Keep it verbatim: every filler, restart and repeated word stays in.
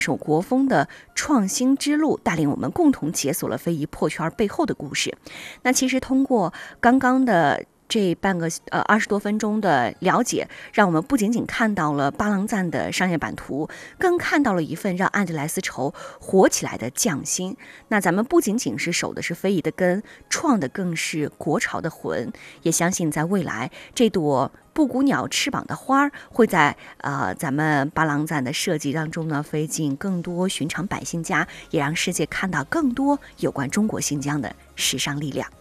手国风的创新之路，带领我们共同解锁了非遗破圈背后的故事。那其实通过刚刚的这半个呃二十多分钟的了解，让我们不仅仅看到了巴郎赞的商业版图，更看到了一份让安德莱斯绸火起来的匠心。那咱们不仅仅是守的是非遗的根，创的更是国潮的魂。也相信在未来，这朵布谷鸟翅膀的花儿会在呃咱们巴郎赞的设计当中呢飞进更多寻常百姓家，也让世界看到更多有关中国新疆的时尚力量。